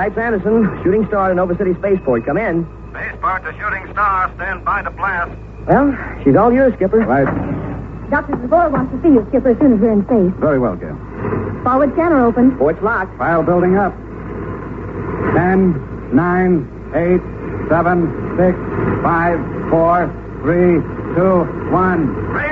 Wright Sanderson, Shooting Star to Nova City Spaceport. Come in. Spaceport to Shooting Star. Stand by to blast. Well, she's all yours, Skipper. Right. Dr. Zabor wants to see you, Skipper, as soon as we're in space. Very well, Gail. Forward scanner open. Port's locked. File building up. 10, 9, 8, 7, 6, 5, 4, 3, 2, 1. Radio